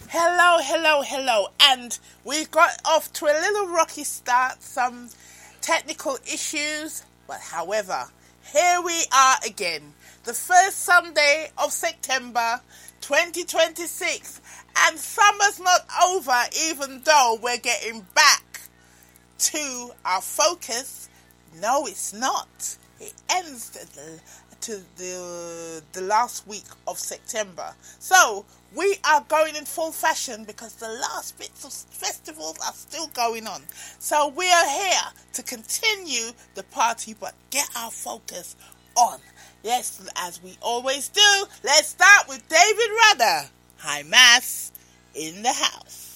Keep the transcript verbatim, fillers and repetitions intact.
Hello, hello, hello. And we got off to a little rocky start, some technical issues, but however, here we are again. The first Sunday of September twenty twenty-six, and summer's not over even though we're getting back to our focus. No, it's not. It ends to the, to the, the last week of September. So we are going in full fashion because the last bits of festivals are still going on. So we are here to continue the party but get our focus on. Yes, as we always do, let's start with David Rudder. High Mass in the house.